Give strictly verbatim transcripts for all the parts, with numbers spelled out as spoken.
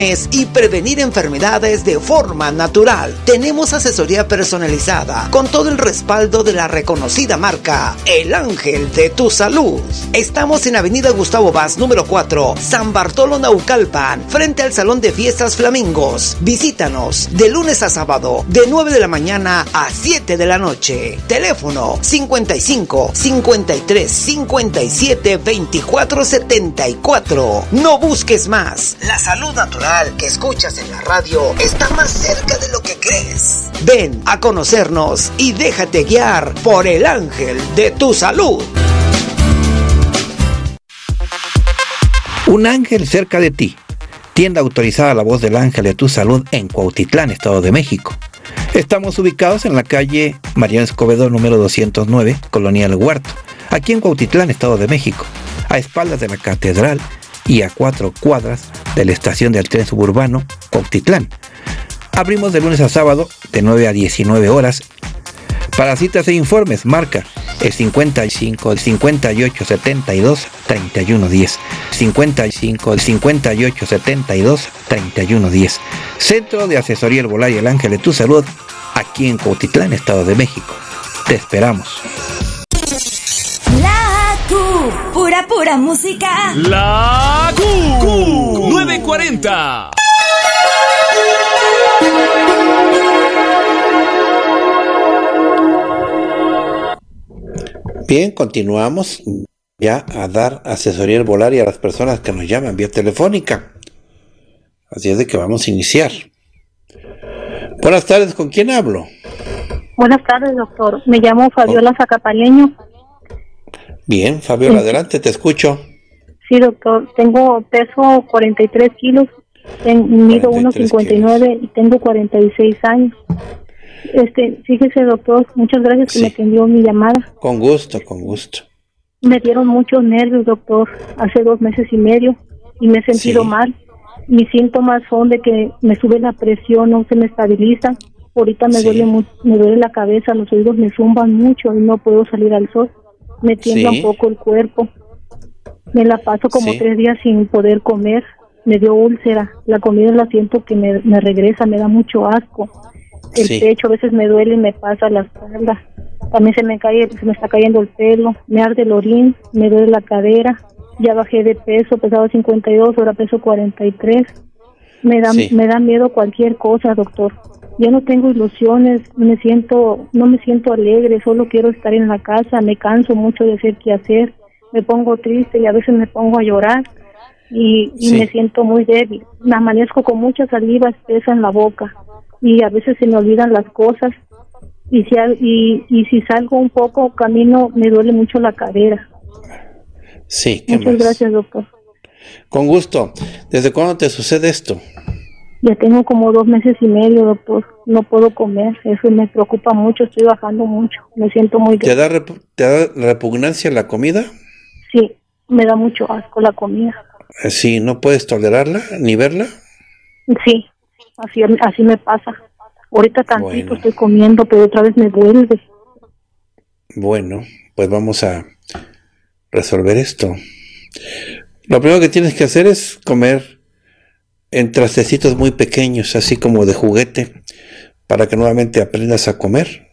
y prevenir enfermedades de forma natural. Tenemos asesoría personalizada con todo el respaldo de la reconocida marca El Ángel de tu Salud. Estamos en Avenida Gustavo Vaz, número cuatro, San Bartolo, Naucalpan, frente al Salón de Fiestas Flamingos. Visítanos de lunes a sábado, de nueve de la mañana a siete de la noche. Teléfono cincuenta y cinco, cincuenta y tres, cincuenta y siete, veinticuatro setenta y cuatro. No busques más. La salud natural que escuchas en la radio está más cerca de lo que crees. Ven a conocernos y déjate guiar por el Ángel de tu Salud. Un ángel cerca de ti. Tienda autorizada La Voz del Ángel de tu Salud en Cuautitlán, Estado de México. Estamos ubicados en la calle Mariano Escobedo número doscientos nueve, Colonia El Huerto, aquí en Cuautitlán, Estado de México, a espaldas de la catedral y a cuatro cuadras de la estación del tren suburbano Cuautitlán. Abrimos de lunes a sábado de nueve a diecinueve horas. Para citas e informes marca el cincuenta y cinco, cincuenta y ocho, setenta y dos, treinta y uno diez, cincuenta y cinco, cincuenta y ocho, setenta y dos, treinta y uno diez. Centro de Asesoría Herbolaria El Ángel de tu Salud, aquí en Cuautitlán, Estado de México. Te esperamos. La Q, pura pura música. La Q, Q nueve cuarenta. Bien, continuamos ya a dar asesoría herbolaria a las personas que nos llaman vía telefónica. Así es de que vamos a iniciar. Buenas tardes, ¿con quién hablo? Buenas tardes, doctor. Me llamo Fabiola Zacapaleño. Bien, Fabiola, sí. Adelante, te escucho. Sí, doctor. Tengo peso cuarenta y tres kilos, ten, mido uno cincuenta y nueve y tengo cuarenta y seis años. Este, fíjese, doctor, muchas gracias sí. que me atendió mi llamada. Con gusto, con gusto. Me dieron muchos nervios, doctor, hace dos meses y medio y me he sentido sí. mal. Mis síntomas son de que me sube la presión, no se me estabiliza. Ahorita me sí. duele mucho, me duele la cabeza, los oídos me zumban mucho y no puedo salir al sol. Me tiembla sí. un poco el cuerpo. Me la paso como sí. tres días sin poder comer. Me dio úlcera. La comida la siento que me, me regresa, me da mucho asco. El sí. pecho a veces me duele y me pasa la espalda. También se me cae, se me está cayendo el pelo. Me arde el orín, me duele la cadera. Ya bajé de peso, pesaba cincuenta y dos, ahora peso cuarenta y tres. Me da, sí. me da miedo cualquier cosa, doctor. Ya no tengo ilusiones, me siento, no me siento alegre, solo quiero estar en la casa, me canso mucho de hacer qué hacer, me pongo triste y a veces me pongo a llorar y, y sí. me siento muy débil. Me amanezco con mucha saliva espesa en la boca y a veces se me olvidan las cosas y si, y, y si salgo un poco camino me duele mucho la cadera. Sí, ¿qué Muchas más? Gracias, doctor. Con gusto. ¿Desde cuándo te sucede esto? Ya tengo como dos meses y medio, doctor. No puedo comer. Eso me preocupa mucho. Estoy bajando mucho. Me siento muy... ¿Te da, rep- ¿Te da repugnancia la comida? Sí, me da mucho asco la comida. Sí, ¿no puedes tolerarla ni verla? Sí, así, así me pasa. Ahorita tantito bueno. estoy comiendo, pero otra vez me vuelve. Bueno, pues vamos a resolver esto. Lo primero que tienes que hacer es comer en trastecitos muy pequeños, así como de juguete, para que nuevamente aprendas a comer.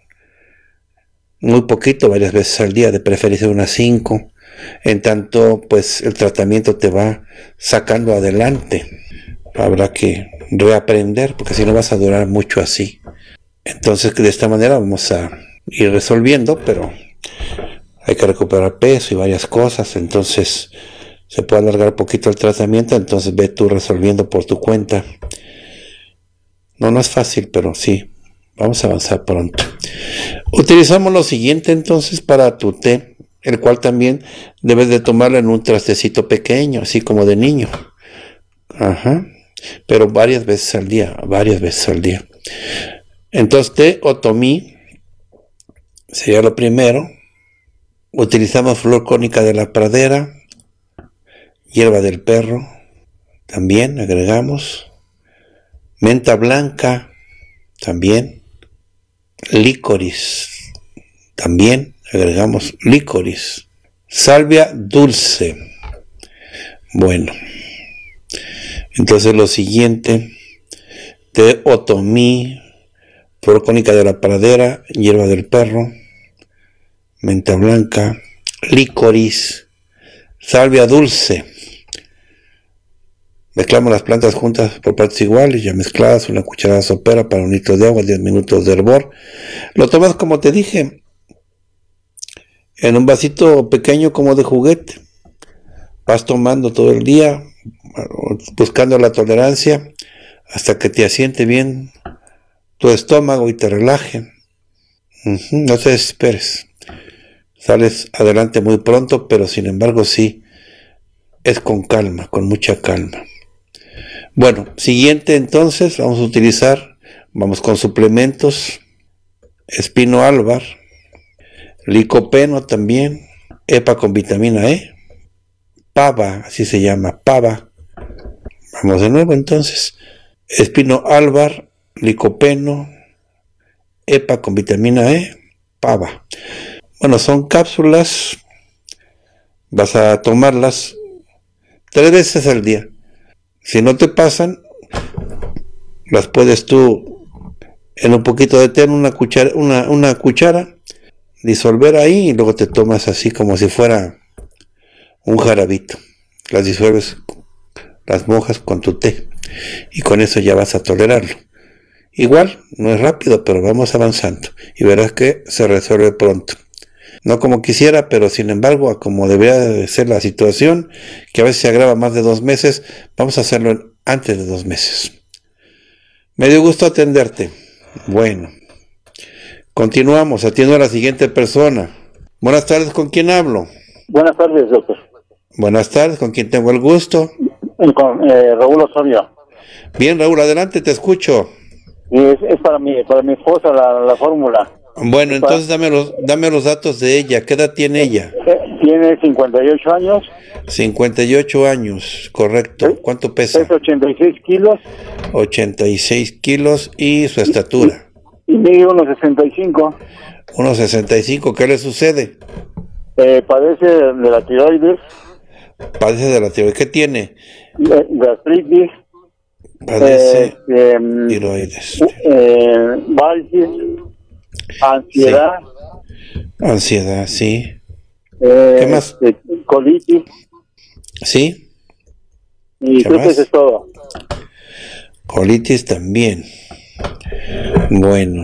Muy poquito, varias veces al día, de preferencia unas cinco. En tanto, pues el tratamiento te va sacando adelante. Habrá que reaprender, porque si no vas a durar mucho así. Entonces, de esta manera vamos a ir resolviendo, pero hay que recuperar peso y varias cosas, entonces se puede alargar un poquito el tratamiento, entonces ve tú resolviendo por tu cuenta. No, no es fácil, pero sí, vamos a avanzar pronto. Utilizamos lo siguiente entonces para tu té, el cual también debes de tomarlo en un trastecito pequeño, así como de niño. Ajá, pero varias veces al día, varias veces al día. Entonces té otomí sería lo primero. Utilizamos flor cónica de la pradera, hierba del perro, también agregamos, menta blanca, también, licorice, también agregamos licorice, salvia dulce. Bueno, Entonces lo siguiente: té otomí, flor cónica de la pradera, hierba del perro, menta blanca, licoriz, salvia dulce. Mezclamos las plantas juntas por partes iguales, ya mezcladas, una cucharada sopera para un litro de agua, diez minutos de hervor. Lo tomas como te dije, en un vasito pequeño como de juguete. Vas tomando todo el día, buscando la tolerancia, hasta que te asiente bien tu estómago y te relaje. Uh-huh, no te desesperes. Sales adelante muy pronto, pero sin embargo sí, es con calma, con mucha calma. Bueno, siguiente entonces, vamos a utilizar, vamos con suplementos: espino albar, licopeno también, epa con vitamina E, pava, así se llama, pava. Vamos de nuevo entonces: espino albar, licopeno, epa con vitamina E, pava. Bueno, son cápsulas, vas a tomarlas tres veces al día. Si no te pasan, las puedes tú en un poquito de té, en una cuchara, una, una cuchara, disolver ahí y luego te tomas así como si fuera un jarabito. Las disuelves, las mojas con tu té y con eso ya vas a tolerarlo. Igual, no es rápido, pero vamos avanzando y verás que se resuelve pronto. No como quisiera, pero sin embargo, como debería de ser la situación, que a veces se agrava más de dos meses, vamos a hacerlo en antes de dos meses. Me dio gusto atenderte. Bueno, continuamos, atiendo a la siguiente persona. Buenas tardes, ¿con quién hablo? Buenas tardes, doctor. Buenas tardes, ¿con quién tengo el gusto? Con eh, Raúl Osorio. Bien, Raúl, adelante, te escucho. Y es, es para mi, para mi esposa la, la fórmula. Bueno, entonces dame los, dame los datos de ella. ¿Qué edad tiene ella? Tiene cincuenta y ocho años. cincuenta y ocho años, correcto. ¿Cuánto pesa? Pesa ochenta y seis kilos. ochenta y seis kilos y su estatura. Y, y mide uno sesenta y cinco. uno sesenta y cinco, ¿qué le sucede? Eh, padece de la tiroides. Padece de la tiroides. ¿Qué tiene? Eh, gastritis. Padece eh, eh, tiroides. Eh, válvulas. Ansiedad. Sí. Ansiedad, sí. Eh, ¿Qué más? Eh, colitis. Sí. Y creo más? Que eso es todo. Colitis también. Bueno.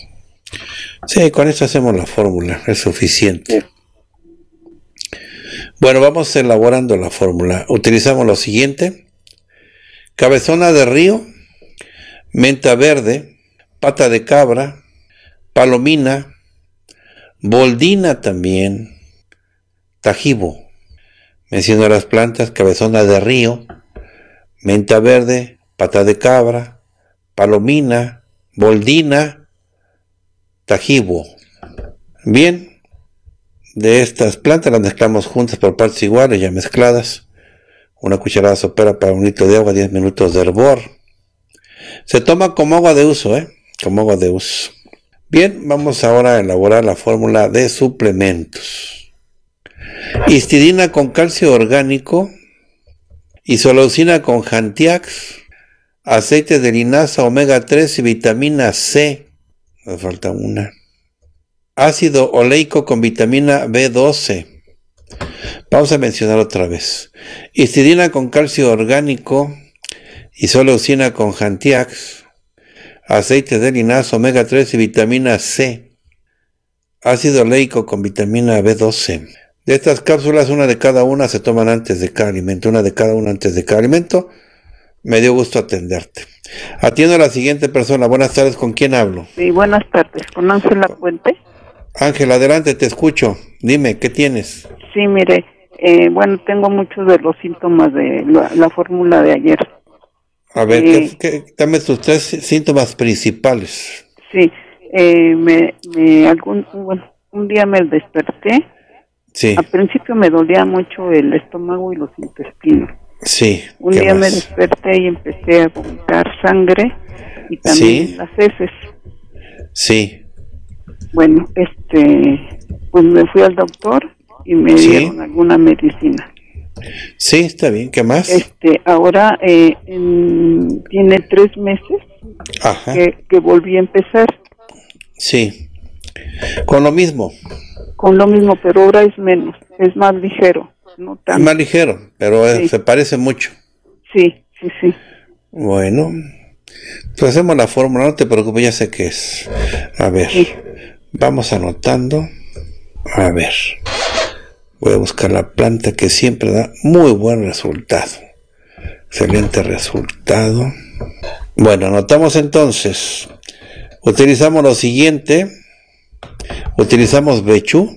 Sí, con esto hacemos la fórmula, es suficiente. Sí. Bueno, vamos elaborando la fórmula. Utilizamos lo siguiente: cabezona de río, menta verde, pata de cabra, palomina, boldina también, tajibo. Menciono las plantas: cabezona de río, menta verde, pata de cabra, palomina, boldina, tajibo. Bien, de estas plantas las mezclamos juntas por partes iguales, ya mezcladas. Una cucharada sopera para un litro de agua, diez minutos de hervor. Se toma como agua de uso, ¿eh? Como agua de uso. Bien, vamos ahora a elaborar la fórmula de suplementos. Histidina con calcio orgánico, isoleucina con Hantiax, aceite de linaza omega tres y vitamina C. Me falta una. Ácido oleico con vitamina B doce. Vamos a mencionar otra vez. Histidina con calcio orgánico, isoleucina con Hantiax, aceite de linaza omega tres y vitamina C, ácido oleico con vitamina B doce. De estas cápsulas, una de cada una se toman antes de cada alimento, una de cada una antes de cada alimento. Me dio gusto atenderte. Atiendo a la siguiente persona. Buenas tardes, ¿con quién hablo? Sí, buenas tardes, con Ángela Puente. Ángela, adelante, te escucho. Dime, ¿qué tienes? Sí, mire, eh, bueno, tengo muchos de los síntomas de la, la fórmula de ayer. A ver, eh, ¿qué, qué, dame tus tres síntomas principales. Sí, eh, me, me algún bueno, un día me desperté. Sí. Al principio me dolía mucho el estómago y los intestinos. Sí. Un día más? me desperté y empecé a vomitar sangre y también ¿Sí? las heces. Sí. Bueno, este, pues me fui al doctor y me ¿Sí? dieron alguna medicina. Sí, está bien. ¿Qué más? Este, ahora eh, en, tiene tres meses Ajá. Que, que volví a empezar. Sí. Con lo mismo. Con lo mismo, pero ahora es menos, es más ligero. No tanto. Es más ligero, pero sí. Se parece mucho. Sí, sí, sí. Bueno, pues hacemos la fórmula, no te preocupes, ya sé qué es. A ver, sí. Vamos anotando. A ver, voy a buscar la planta que siempre da muy buen resultado. Excelente resultado. Bueno, anotamos entonces. Utilizamos lo siguiente. Utilizamos Bechú,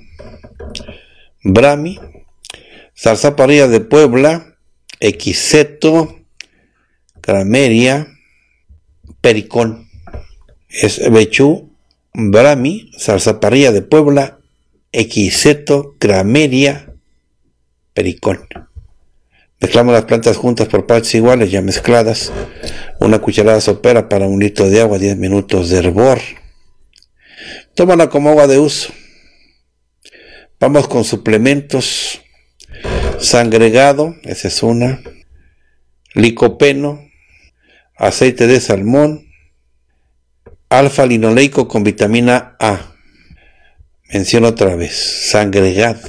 Brahmi, Zarzaparrilla de Puebla, Equiseto, Crameria, Pericón. Es Bechú, Brahmi, Zarzaparrilla de Puebla, Equiseto, Crameria, Pericón. Mezclamos las plantas juntas por partes iguales, ya mezcladas. Una cucharada sopera para un litro de agua, diez minutos de hervor. Tómala como agua de uso. Vamos con suplementos. Sangregado, esa es una. Licopeno, aceite de salmón, alfa-linoleico con vitamina A. Menciono otra vez. Sangregado,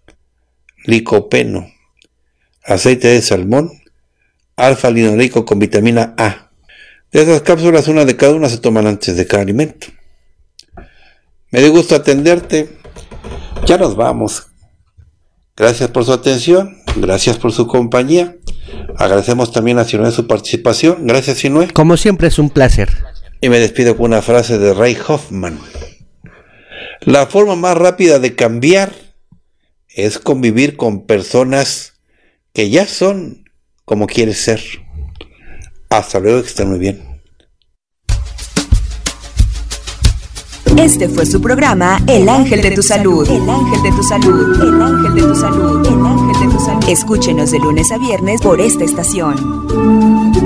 licopeno, aceite de salmón, alfa-linoleico con vitamina A. De esas cápsulas, una de cada una se toman antes de cada alimento. Me dio gusto atenderte. Ya nos vamos. Gracias por su atención. Gracias por su compañía. Agradecemos también a Sinué su participación. Gracias, Sinué. Como siempre, es un placer. Y me despido con una frase de Ray Hoffman. La forma más rápida de cambiar es convivir con personas que ya son como quieres ser. Hasta luego, que estén muy bien. Este fue su programa El Ángel de tu Salud. El Ángel de tu Salud. El Ángel de tu Salud. El Ángel de tu Salud. Escúchenos de lunes a viernes por esta estación.